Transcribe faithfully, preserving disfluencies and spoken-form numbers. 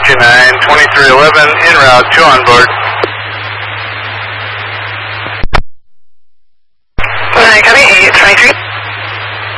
two nine, twenty-three eleven, en route to onboard.